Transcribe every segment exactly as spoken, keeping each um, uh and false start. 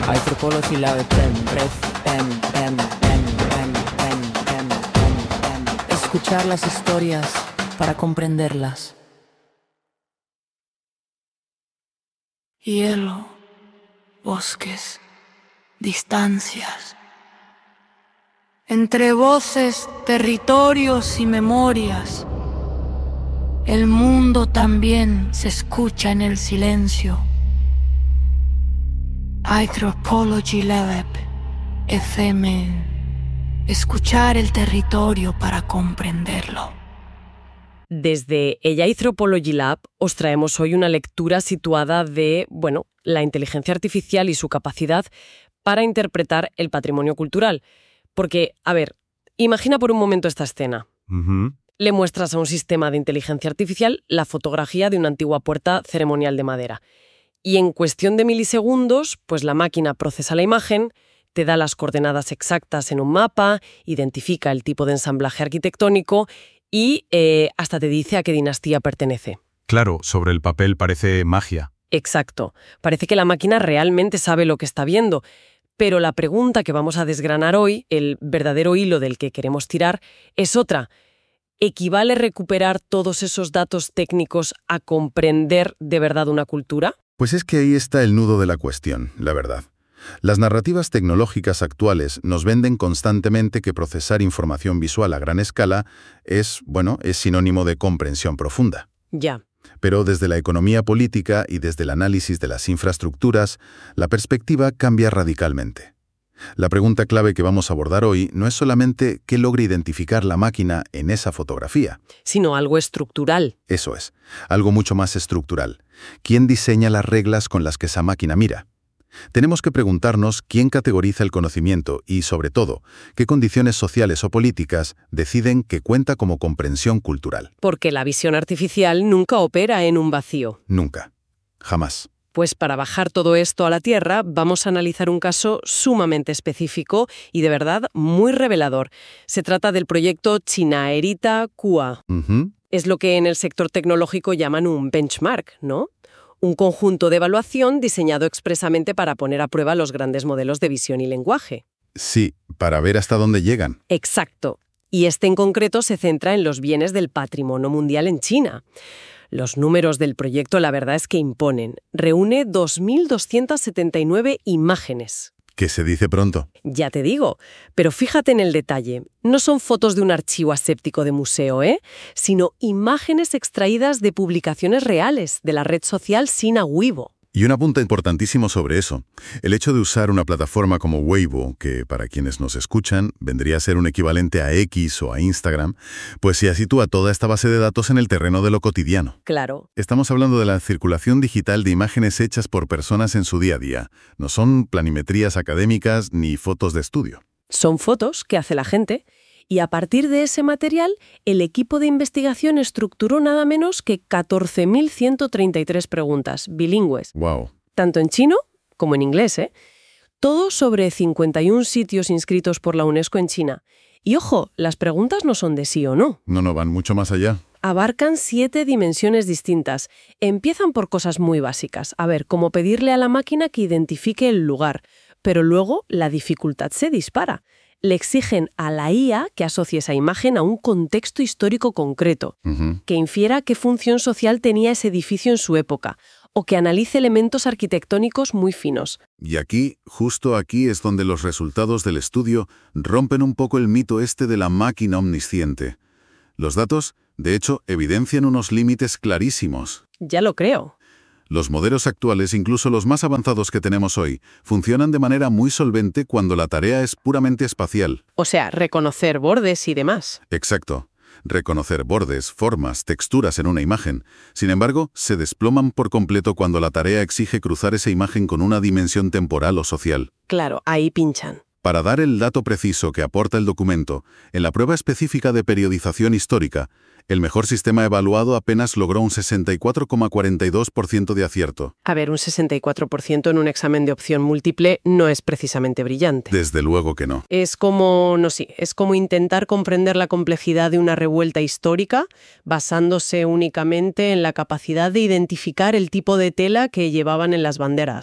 Anthropology Lab Pen, Ref, Pen, Pen, Pen, Pen, Pen, Pen, Pen, Pen. Escuchar las historias para comprenderlas. Hielo, bosques, distancias. Entre voces, territorios y memorias. El mundo también se escucha en el silencio. Anthropology Lab F M. Escuchar el territorio para comprenderlo. Desde el Anthropology Lab os traemos hoy una lectura situada de, bueno, la inteligencia artificial y su capacidad para interpretar el patrimonio cultural. Porque, a ver, imagina por un momento esta escena. Uh-huh. Le muestras a un sistema de inteligencia artificial la fotografía de una antigua puerta ceremonial de madera. Y en cuestión de milisegundos, pues la máquina procesa la imagen, te da las coordenadas exactas en un mapa, identifica el tipo de ensamblaje arquitectónico y eh, hasta te dice a qué dinastía pertenece. Claro, sobre el papel parece magia. Exacto. Parece que la máquina realmente sabe lo que está viendo. Pero la pregunta que vamos a desgranar hoy, el verdadero hilo del que queremos tirar, es otra. ¿Equivale recuperar todos esos datos técnicos a comprender de verdad una cultura? Pues es que ahí está el nudo de la cuestión, la verdad. Las narrativas tecnológicas actuales nos venden constantemente que procesar información visual a gran escala es, bueno, es sinónimo de comprensión profunda. Ya. Pero desde la economía política y desde el análisis de las infraestructuras, la perspectiva cambia radicalmente. La pregunta clave que vamos a abordar hoy no es solamente qué logra identificar la máquina en esa fotografía, sino algo estructural. Eso es, algo mucho más estructural. ¿Quién diseña las reglas con las que esa máquina mira? Tenemos que preguntarnos quién categoriza el conocimiento y, sobre todo, qué condiciones sociales o políticas deciden que cuenta como comprensión cultural. Porque la visión artificial nunca opera en un vacío. Nunca. Jamás. Pues para bajar todo esto a la tierra, vamos a analizar un caso sumamente específico y de verdad muy revelador. Se trata del proyecto Chinaerita Q A. Uh-huh. Es lo que en el sector tecnológico llaman un benchmark, ¿no? Un conjunto de evaluación diseñado expresamente para poner a prueba los grandes modelos de visión y lenguaje. Sí, para ver hasta dónde llegan. Exacto. Y este en concreto se centra en los bienes del patrimonio mundial en China. Los números del proyecto la verdad es que imponen. Reúne dos mil doscientas setenta y nueve imágenes. Que se dice pronto. Ya te digo, pero fíjate en el detalle. No son fotos de un archivo aséptico de museo, ¿eh? Sino imágenes extraídas de publicaciones reales de la red social Sina Weibo. Y un apunte importantísimo sobre eso. El hecho de usar una plataforma como Weibo, que para quienes nos escuchan vendría a ser un equivalente a X o a Instagram, pues ya sitúa toda esta base de datos en el terreno de lo cotidiano. Claro. Estamos hablando de la circulación digital de imágenes hechas por personas en su día a día. No son planimetrías académicas ni fotos de estudio. Son fotos que hace la gente. Y a partir de ese material, el equipo de investigación estructuró nada menos que catorce mil ciento treinta y tres preguntas bilingües. Wow. Tanto en chino como en inglés, ¿eh? Todo sobre cincuenta y un sitios inscritos por la UNESCO en China. Y ojo, las preguntas no son de sí o no. No, no, van mucho más allá. Abarcan siete dimensiones distintas. Empiezan por cosas muy básicas. A ver, como pedirle a la máquina que identifique el lugar. Pero luego la dificultad se dispara. Le exigen a la I A que asocie esa imagen a un contexto histórico concreto, Uh-huh. que infiera qué función social tenía ese edificio en su época, o que analice elementos arquitectónicos muy finos. Y aquí, justo aquí, es donde los resultados del estudio rompen un poco el mito este de la máquina omnisciente. Los datos, de hecho, evidencian unos límites clarísimos. Ya lo creo. Los modelos actuales, incluso los más avanzados que tenemos hoy, funcionan de manera muy solvente cuando la tarea es puramente espacial. O sea, reconocer bordes y demás. Exacto. Reconocer bordes, formas, texturas en una imagen. Sin embargo, se desploman por completo cuando la tarea exige cruzar esa imagen con una dimensión temporal o social. Claro, ahí pinchan. Para dar el dato preciso que aporta el documento, en la prueba específica de periodización histórica, el mejor sistema evaluado apenas logró un sesenta y cuatro coma cuarenta y dos por ciento de acierto. A ver, un sesenta y cuatro por ciento en un examen de opción múltiple no es precisamente brillante. Desde luego que no. Es como, no sé, es como intentar comprender la complejidad de una revuelta histórica basándose únicamente en la capacidad de identificar el tipo de tela que llevaban en las banderas.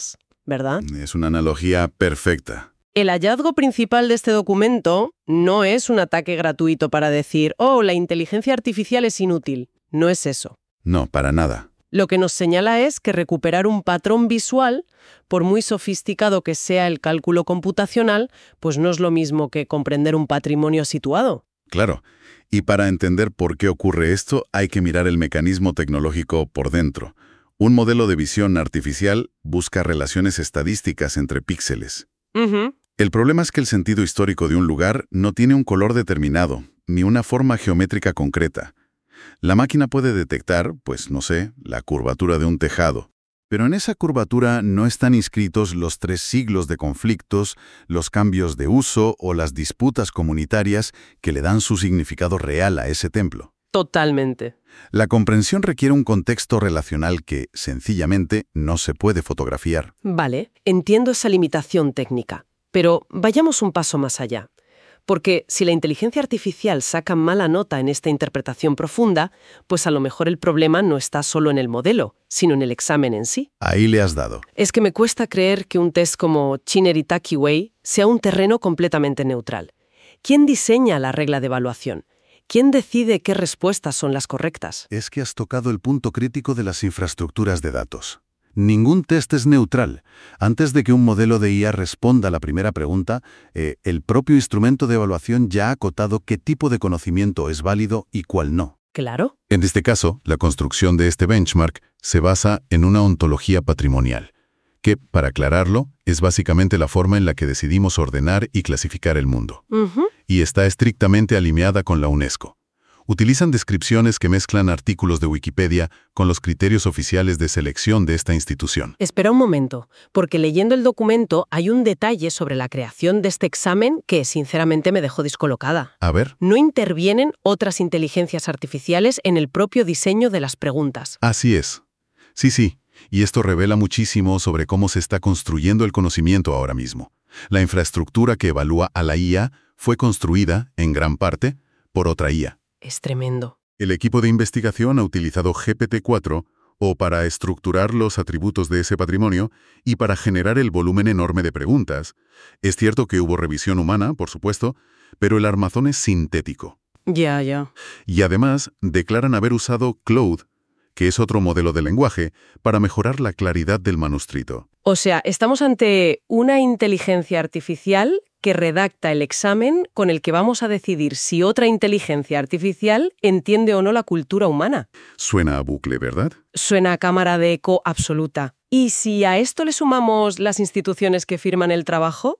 ¿verdad? Es una analogía perfecta. El hallazgo principal de este documento no es un ataque gratuito para decir, oh, la inteligencia artificial es inútil. No es eso. No, para nada. Lo que nos señala es que recuperar un patrón visual, por muy sofisticado que sea el cálculo computacional, pues no es lo mismo que comprender un patrimonio situado. Claro. Y para entender por qué ocurre esto, hay que mirar el mecanismo tecnológico por dentro. Un modelo de visión artificial busca relaciones estadísticas entre píxeles. Uh-huh. El problema es que el sentido histórico de un lugar no tiene un color determinado, ni una forma geométrica concreta. La máquina puede detectar, pues no sé, la curvatura de un tejado. Pero en esa curvatura no están inscritos los tres siglos de conflictos, los cambios de uso o las disputas comunitarias que le dan su significado real a ese templo. Totalmente. La comprensión requiere un contexto relacional que, sencillamente, no se puede fotografiar. Vale, entiendo esa limitación técnica, pero vayamos un paso más allá. Porque si la inteligencia artificial saca mala nota en esta interpretación profunda, pues a lo mejor el problema no está solo en el modelo, sino en el examen en sí. Ahí le has dado. Es que me cuesta creer que un test como Chinnery-Takiway sea un terreno completamente neutral. ¿Quién diseña la regla de evaluación? ¿Quién decide qué respuestas son las correctas? Es que has tocado el punto crítico de las infraestructuras de datos. Ningún test es neutral. Antes de que un modelo de I A responda a la primera pregunta, eh, el propio instrumento de evaluación ya ha acotado qué tipo de conocimiento es válido y cuál no. Claro. En este caso, la construcción de este benchmark se basa en una ontología patrimonial, que, para aclararlo, es básicamente la forma en la que decidimos ordenar y clasificar el mundo. Uh-huh. Y está estrictamente alineada con la UNESCO. Utilizan descripciones que mezclan artículos de Wikipedia con los criterios oficiales de selección de esta institución. Espera un momento, porque leyendo el documento hay un detalle sobre la creación de este examen que sinceramente me dejó descolocada. A ver. No intervienen otras inteligencias artificiales en el propio diseño de las preguntas. Así es. Sí, sí. Y esto revela muchísimo sobre cómo se está construyendo el conocimiento ahora mismo. La infraestructura que evalúa a la I A fue construida, en gran parte, por otra I A. Es tremendo. El equipo de investigación ha utilizado G P T cuatro o para estructurar los atributos de ese patrimonio y para generar el volumen enorme de preguntas. Es cierto que hubo revisión humana, por supuesto, pero el armazón es sintético. Ya, ya. Y además declaran haber usado Claude, que es otro modelo de lenguaje, para mejorar la claridad del manuscrito. O sea, estamos ante una inteligencia artificial que redacta el examen con el que vamos a decidir si otra inteligencia artificial entiende o no la cultura humana. Suena a bucle, ¿verdad? Suena a cámara de eco absoluta. Y si a esto le sumamos las instituciones que firman el trabajo,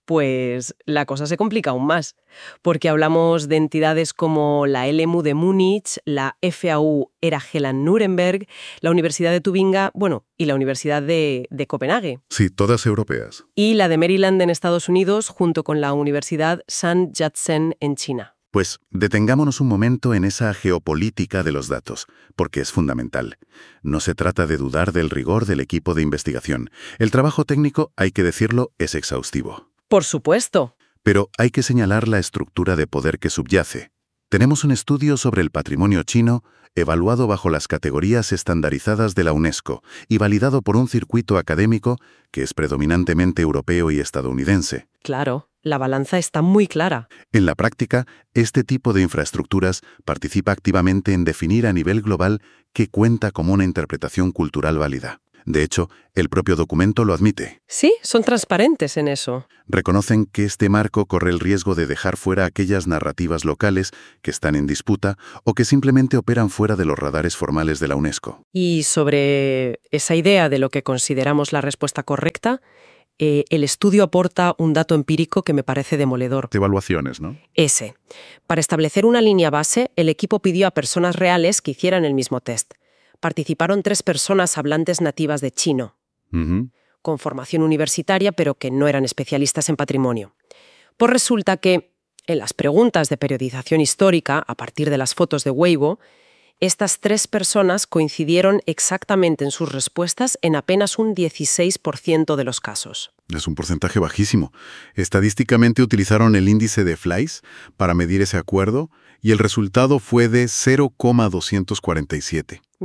pues la cosa se complica aún más. Porque hablamos de entidades como la L M U de Múnich, la F A U Era-Gelan-Nuremberg, la Universidad de Tubinga, bueno, y la Universidad de, de Copenhague. Sí, todas europeas. Y la de Maryland en Estados Unidos, junto con la Universidad Sun Yat-sen en China. Pues detengámonos un momento en esa geopolítica de los datos, porque es fundamental. No se trata de dudar del rigor del equipo de investigación. El trabajo técnico, hay que decirlo, es exhaustivo. Por supuesto. Pero hay que señalar la estructura de poder que subyace. Tenemos un estudio sobre el patrimonio chino evaluado bajo las categorías estandarizadas de la UNESCO y validado por un circuito académico que es predominantemente europeo y estadounidense. Claro, la balanza está muy clara. En la práctica, este tipo de infraestructuras participa activamente en definir a nivel global qué cuenta como una interpretación cultural válida. De hecho, el propio documento lo admite. Sí, son transparentes en eso. Reconocen que este marco corre el riesgo de dejar fuera aquellas narrativas locales que están en disputa o que simplemente operan fuera de los radares formales de la UNESCO. Y sobre esa idea de lo que consideramos la respuesta correcta, eh, el estudio aporta un dato empírico que me parece demoledor. Evaluaciones, ¿no? Ese. Para establecer una línea base, el equipo pidió a personas reales que hicieran el mismo test. Participaron tres personas hablantes nativas de chino, Uh-huh. con formación universitaria, pero que no eran especialistas en patrimonio. Pues resulta que, en las preguntas de periodización histórica, a partir de las fotos de Weibo, estas tres personas coincidieron exactamente en sus respuestas en apenas un dieciséis por ciento de los casos. Es un porcentaje bajísimo. Estadísticamente utilizaron el índice de Fleiss para medir ese acuerdo y el resultado fue de cero coma doscientos cuarenta y siete. Ya.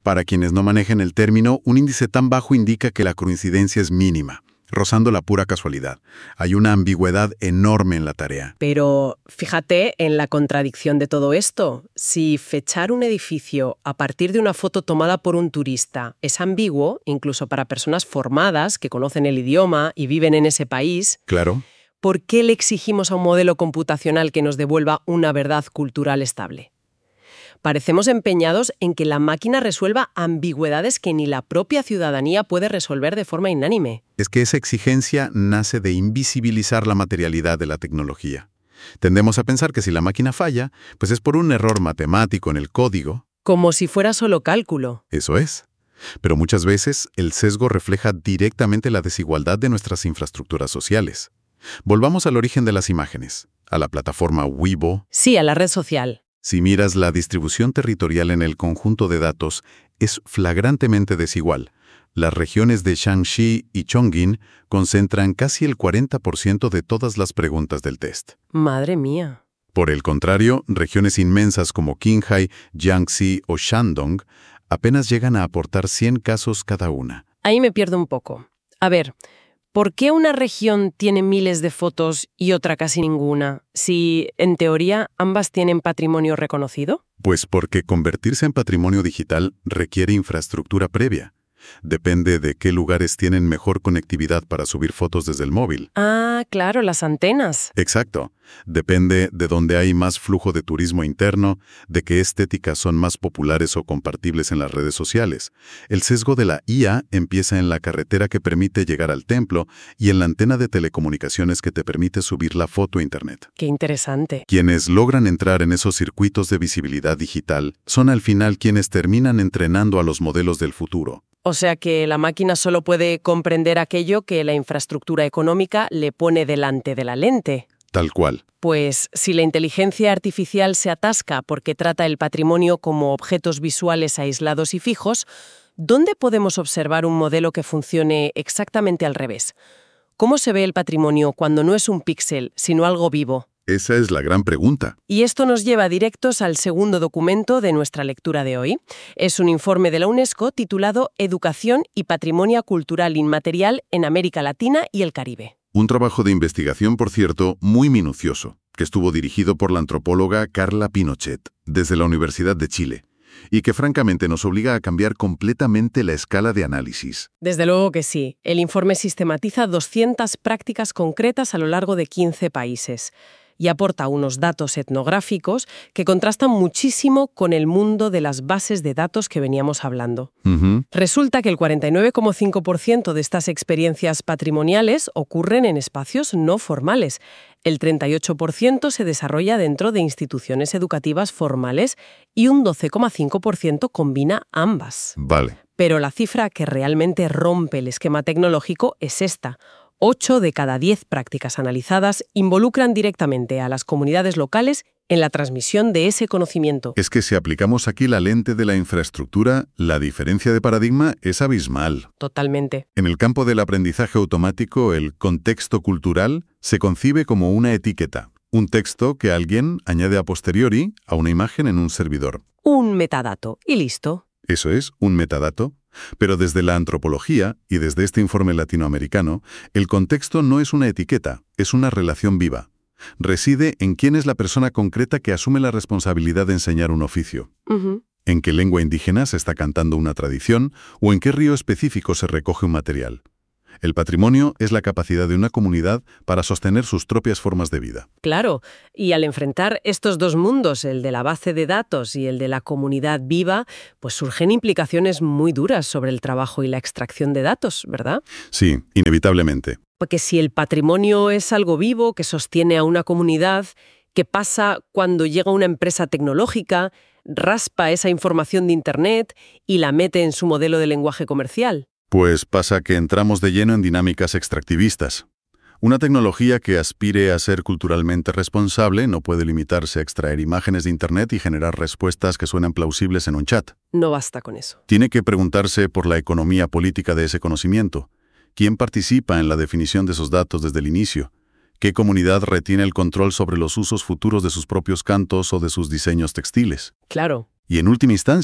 Para quienes no manejen el término, un índice tan bajo indica que la coincidencia es mínima, rozando la pura casualidad. Hay una ambigüedad enorme en la tarea. Pero fíjate en la contradicción de todo esto. Si fechar un edificio a partir de una foto tomada por un turista es ambiguo, incluso para personas formadas que conocen el idioma y viven en ese país, Claro. ¿por qué le exigimos a un modelo computacional que nos devuelva una verdad cultural estable? Parecemos empeñados en que la máquina resuelva ambigüedades que ni la propia ciudadanía puede resolver de forma inánime. Es que esa exigencia nace de invisibilizar la materialidad de la tecnología. Tendemos a pensar que si la máquina falla, pues es por un error matemático en el código. Como si fuera solo cálculo. Eso es. Pero muchas veces el sesgo refleja directamente la desigualdad de nuestras infraestructuras sociales. Volvamos al origen de las imágenes, a la plataforma Weibo. Sí, a la red social. Si miras la distribución territorial en el conjunto de datos, es flagrantemente desigual. Las regiones de Shaanxi y Chongqing concentran casi el cuarenta por ciento de todas las preguntas del test. Madre mía. Por el contrario, regiones inmensas como Qinghai, Jiangxi o Shandong apenas llegan a aportar cien casos cada una. Ahí me pierdo un poco. A ver, ¿por qué una región tiene miles de fotos y otra casi ninguna, si, en teoría, ambas tienen patrimonio reconocido? Pues porque convertirse en patrimonio digital requiere infraestructura previa. Depende de qué lugares tienen mejor conectividad para subir fotos desde el móvil. Ah, claro, las antenas. Exacto. Depende de dónde hay más flujo de turismo interno, de qué estéticas son más populares o compartibles en las redes sociales. El sesgo de la I A empieza en la carretera que permite llegar al templo y en la antena de telecomunicaciones que te permite subir la foto a Internet. Qué interesante. Quienes logran entrar en esos circuitos de visibilidad digital son al final quienes terminan entrenando a los modelos del futuro. O sea que la máquina solo puede comprender aquello que la infraestructura económica le pone delante de la lente. Tal cual. Pues si la inteligencia artificial se atasca porque trata el patrimonio como objetos visuales aislados y fijos, ¿dónde podemos observar un modelo que funcione exactamente al revés? ¿Cómo se ve el patrimonio cuando no es un píxel, sino algo vivo? Esa es la gran pregunta. Y esto nos lleva directos al segundo documento de nuestra lectura de hoy. Es un informe de la UNESCO titulado Educación y Patrimonio Cultural Inmaterial en América Latina y el Caribe. Un trabajo de investigación, por cierto, muy minucioso, que estuvo dirigido por la antropóloga Carla Pinochet, desde la Universidad de Chile, y que francamente nos obliga a cambiar completamente la escala de análisis. Desde luego que sí. El informe sistematiza doscientas prácticas concretas a lo largo de quince países. Y aporta unos datos etnográficos que contrastan muchísimo con el mundo de las bases de datos que veníamos hablando. Uh-huh. Resulta que el cuarenta y nueve coma cinco por ciento de estas experiencias patrimoniales ocurren en espacios no formales. El treinta y ocho por ciento se desarrolla dentro de instituciones educativas formales y un doce coma cinco por ciento combina ambas. Vale. Pero la cifra que realmente rompe el esquema tecnológico es esta. Ocho de cada diez prácticas analizadas involucran directamente a las comunidades locales en la transmisión de ese conocimiento. Es que si aplicamos aquí la lente de la infraestructura, la diferencia de paradigma es abismal. Totalmente. En el campo del aprendizaje automático, el contexto cultural se concibe como una etiqueta, un texto que alguien añade a posteriori a una imagen en un servidor. Un metadato y listo. Eso es, un metadato. Pero desde la antropología y desde este informe latinoamericano, el contexto no es una etiqueta, es una relación viva. Reside en quién es la persona concreta que asume la responsabilidad de enseñar un oficio. Uh-huh. En qué lengua indígena se está cantando una tradición o en qué río específico se recoge un material. El patrimonio es la capacidad de una comunidad para sostener sus propias formas de vida. Claro, y al enfrentar estos dos mundos, el de la base de datos y el de la comunidad viva, pues surgen implicaciones muy duras sobre el trabajo y la extracción de datos, ¿verdad? Sí, inevitablemente. Porque si el patrimonio es algo vivo que sostiene a una comunidad, ¿qué pasa cuando llega una empresa tecnológica, raspa esa información de Internet y la mete en su modelo de lenguaje comercial? Pues pasa que entramos de lleno en dinámicas extractivistas. Una tecnología que aspire a ser culturalmente responsable no puede limitarse a extraer imágenes de Internet y generar respuestas que suenan plausibles en un chat. No basta con eso. Tiene que preguntarse por la economía política de ese conocimiento. ¿Quién participa en la definición de esos datos desde el inicio? ¿Qué comunidad retiene el control sobre los usos futuros de sus propios cantos o de sus diseños textiles? Claro. Y en última instancia,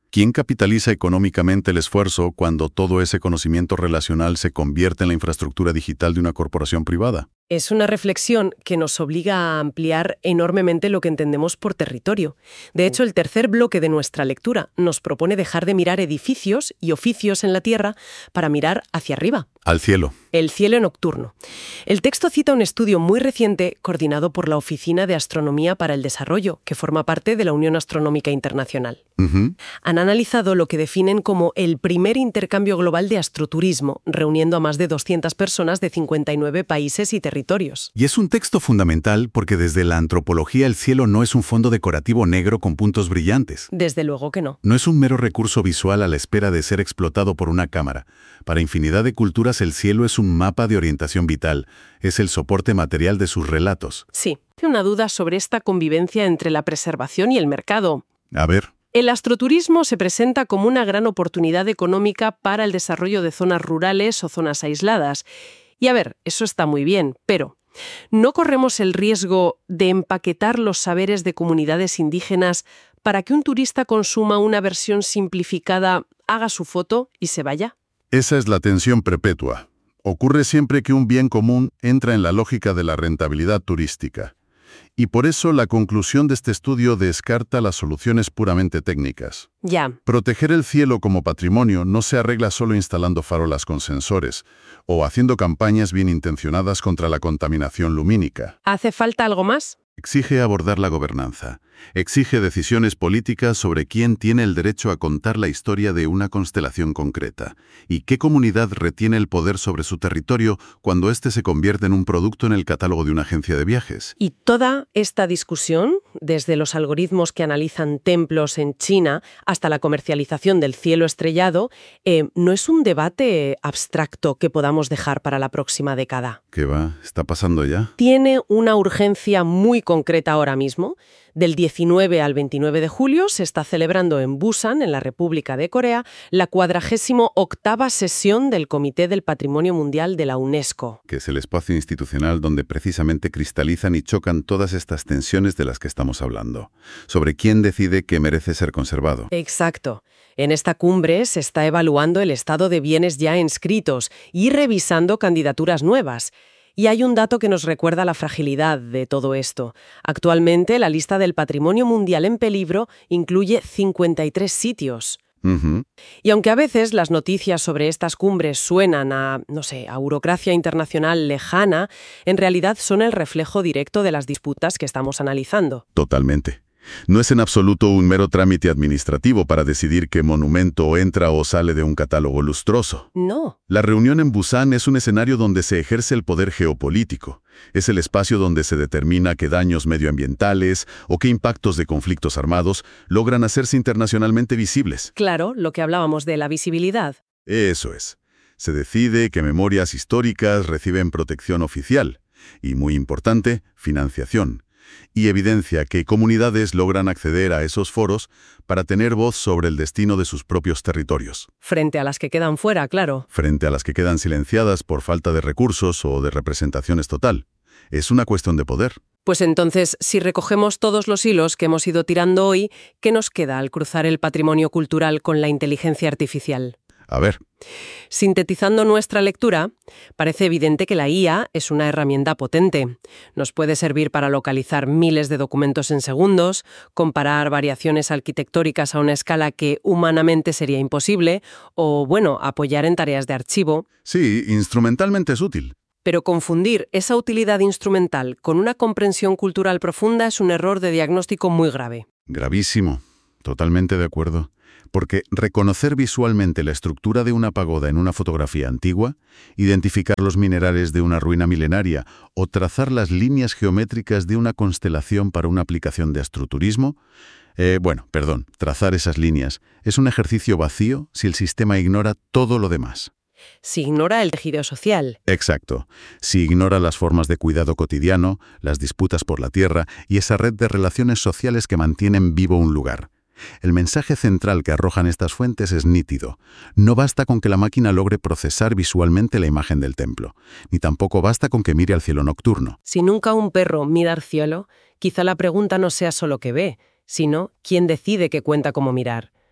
¿Quién capitaliza económicamente el esfuerzo cuando todo ese conocimiento relacional se convierte en la infraestructura digital de una corporación privada? Es una reflexión que nos obliga a ampliar enormemente lo que entendemos por territorio. De hecho, el tercer bloque de nuestra lectura nos propone dejar de mirar edificios y oficios en la Tierra para mirar hacia arriba. Al cielo. El cielo nocturno. El texto cita un estudio muy reciente coordinado por la Oficina de Astronomía para el Desarrollo, que forma parte de la Unión Astronómica Internacional. Uh-huh. Han analizado lo que definen como el primer intercambio global de astroturismo, reuniendo a más de doscientas personas de cincuenta y nueve países y territorios. Y es un texto fundamental porque desde la antropología el cielo no es un fondo decorativo negro con puntos brillantes. Desde luego que no. No es un mero recurso visual a la espera de ser explotado por una cámara. Para infinidad de culturas el cielo es un mapa de orientación vital, es el soporte material de sus relatos. Sí, tengo una duda sobre esta convivencia entre la preservación y el mercado. A ver. El astroturismo se presenta como una gran oportunidad económica para el desarrollo de zonas rurales o zonas aisladas. Y a ver, eso está muy bien, pero ¿no corremos el riesgo de empaquetar los saberes de comunidades indígenas para que un turista consuma una versión simplificada, haga su foto y se vaya? Esa es la tensión perpetua. Ocurre siempre que un bien común entra en la lógica de la rentabilidad turística. Y por eso la conclusión de este estudio descarta las soluciones puramente técnicas. Ya. Proteger el cielo como patrimonio no se arregla solo instalando farolas con sensores o haciendo campañas bien intencionadas contra la contaminación lumínica. ¿Hace falta algo más? Exige abordar la gobernanza. Exige decisiones políticas sobre quién tiene el derecho a contar la historia de una constelación concreta y qué comunidad retiene el poder sobre su territorio cuando éste se convierte en un producto en el catálogo de una agencia de viajes. Y toda esta discusión, desde los algoritmos que analizan templos en China hasta la comercialización del cielo estrellado, eh, no es un debate abstracto que podamos dejar para la próxima década. ¿Qué va? ¿Está pasando ya? Tiene una urgencia muy concreta ahora mismo. Del diecinueve al veintinueve de julio se está celebrando en Busan, en la República de Corea, la cuadragésimo octava sesión del Comité del Patrimonio Mundial de la UNESCO. Que es el espacio institucional donde precisamente cristalizan y chocan todas estas tensiones de las que estamos hablando, sobre quién decide qué merece ser conservado. Exacto. En esta cumbre se está evaluando el estado de bienes ya inscritos y revisando candidaturas nuevas. Y hay un dato que nos recuerda la fragilidad de todo esto. Actualmente, la lista del Patrimonio Mundial en peligro incluye cincuenta y tres sitios. Uh-huh. Y aunque a veces las noticias sobre estas cumbres suenan a, no sé, a burocracia internacional lejana, en realidad son el reflejo directo de las disputas que estamos analizando. Totalmente. No es en absoluto un mero trámite administrativo para decidir qué monumento entra o sale de un catálogo lustroso. No. La reunión en Busan es un escenario donde se ejerce el poder geopolítico. Es el espacio donde se determina qué daños medioambientales o qué impactos de conflictos armados logran hacerse internacionalmente visibles. Claro, lo que hablábamos de la visibilidad. Eso es. Se decide qué memorias históricas reciben protección oficial y, muy importante, financiación. Y evidencia que comunidades logran acceder a esos foros para tener voz sobre el destino de sus propios territorios. Frente a las que quedan fuera, claro. Frente a las que quedan silenciadas por falta de recursos o de representaciones total. Es una cuestión de poder. Pues entonces, si recogemos todos los hilos que hemos ido tirando hoy, ¿qué nos queda al cruzar el patrimonio cultural con la inteligencia artificial? A ver. Sintetizando nuestra lectura, parece evidente que la I A es una herramienta potente. Nos puede servir para localizar miles de documentos en segundos, comparar variaciones arquitectónicas a una escala que humanamente sería imposible, o, bueno, apoyar en tareas de archivo. Sí, instrumentalmente es útil. Pero confundir esa utilidad instrumental con una comprensión cultural profunda es un error de diagnóstico muy grave. Gravísimo. Totalmente de acuerdo. Porque reconocer visualmente la estructura de una pagoda en una fotografía antigua, identificar los minerales de una ruina milenaria o trazar las líneas geométricas de una constelación para una aplicación de astroturismo, eh, bueno, perdón, trazar esas líneas es un ejercicio vacío si el sistema ignora todo lo demás. Si ignora el tejido social. Exacto. Si ignora las formas de cuidado cotidiano, las disputas por la tierra y esa red de relaciones sociales que mantienen vivo un lugar. El mensaje central que arrojan estas fuentes es nítido. No basta con que la máquina logre procesar visualmente la imagen del templo, ni tampoco basta con que mire al cielo nocturno. Si nunca un perro mira al cielo, quizá la pregunta no sea solo qué ve, sino quién decide qué cuenta cómo mirar.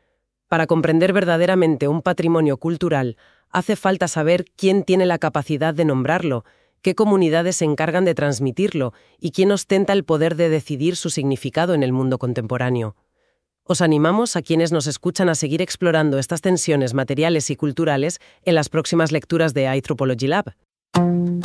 Para comprender verdaderamente un patrimonio cultural, hace falta saber quién tiene la capacidad de nombrarlo, qué comunidades se encargan de transmitirlo y quién ostenta el poder de decidir su significado en el mundo contemporáneo. Os animamos a quienes nos escuchan a seguir explorando estas tensiones materiales y culturales en las próximas lecturas de iThropology Lab.